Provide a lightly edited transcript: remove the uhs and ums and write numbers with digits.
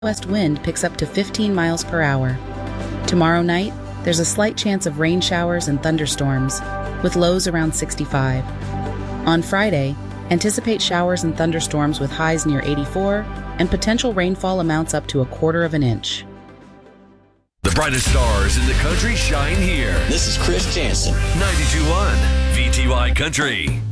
west wind picks up to 15 miles per hour. Tomorrow night, there's a slight chance of rain showers and thunderstorms, with lows around 65. On Friday, anticipate showers and thunderstorms with highs near 84 and potential rainfall amounts up to 1/4 inch. The brightest stars in the country shine here. This is Chris Jansen. 92.1 VTY Country.